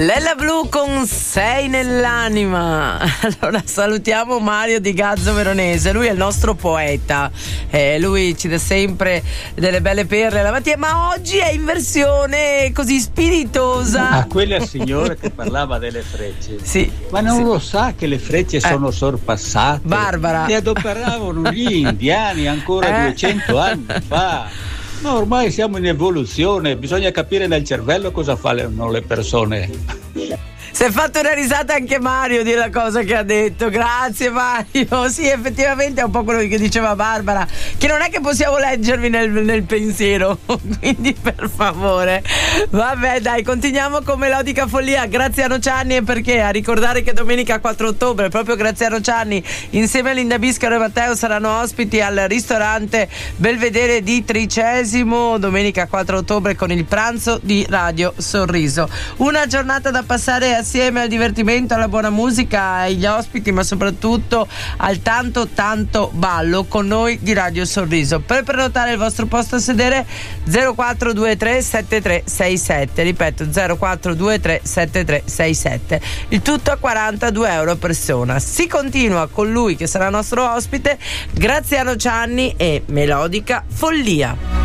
Lella Blu con Sei nell'anima. Allora salutiamo Mario di Gazzo Veronese, lui è il nostro poeta, lui ci dà sempre delle belle perle la mattina, ma oggi è in versione così spiritosa. A quella signora che parlava delle frecce, sì, ma non sì. lo sa che le frecce sono sorpassate? Barbara, le adoperavano gli indiani ancora 200 anni fa. Ma ormai siamo in evoluzione, bisogna capire nel cervello cosa fanno le persone. si è fatto una risata anche Mario di la cosa che ha detto. Grazie Mario. Sì, effettivamente è un po' quello che diceva Barbara, che non è che possiamo leggervi nel pensiero, quindi per favore. Vabbè dai, continuiamo con Melodica Follia. Graziano Cianni, e perché a ricordare che domenica 4 ottobre proprio Graziano Cianni insieme a Linda Biscaro e Matteo saranno ospiti al ristorante Belvedere di Tricesimo domenica 4 ottobre con il pranzo di Radio Sorriso. Una giornata da passare assieme al divertimento, alla buona musica, agli ospiti, ma soprattutto al tanto ballo con noi di Radio Sorriso. Per prenotare il vostro posto a sedere 0423 7367, ripeto 0423 7367, il tutto a 42 euro a persona. Si continua con lui che sarà nostro ospite, Graziano Cianni e Melodica Follia.